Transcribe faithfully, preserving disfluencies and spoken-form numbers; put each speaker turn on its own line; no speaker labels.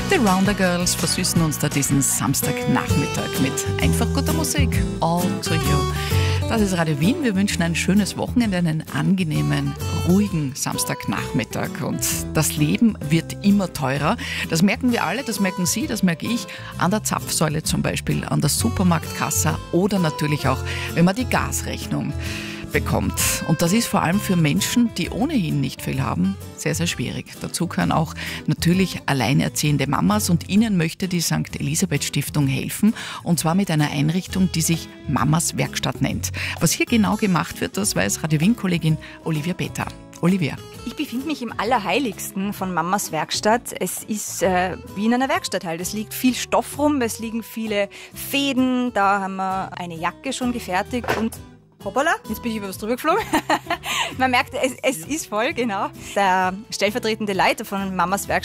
Die Rounder Girls versüßen uns da diesen Samstagnachmittag mit einfach guter Musik. All to you. Das ist Radio Wien. Wir wünschen ein schönes Wochenende, einen angenehmen, ruhigen Samstagnachmittag. Und das Leben wird immer teurer. Das merken wir alle, das merken Sie, das merke ich. An der Zapfsäule zum Beispiel, an der Supermarktkasse oder natürlich auch, wenn man die Gasrechnung bekommt. Und das ist vor allem für Menschen, die ohnehin nicht viel haben, sehr, sehr schwierig. Dazu gehören auch natürlich alleinerziehende Mamas und ihnen möchte die Sankt Elisabeth Stiftung helfen und zwar mit einer Einrichtung, die sich Mamas Werkstatt nennt. Was hier genau gemacht wird, das weiß Radio Wien-Kollegin Olivia Peter. Olivia.
Ich befinde mich im Allerheiligsten von Mamas Werkstatt. Es ist äh, wie in einer Werkstatt halt. Es liegt viel Stoff rum, es liegen viele Fäden. Da haben wir eine Jacke schon gefertigt und hoppala, jetzt bin ich über was drüber geflogen. Man merkt, es, es ist voll, genau. Der stellvertretende Leiter von Mamas Werkstatt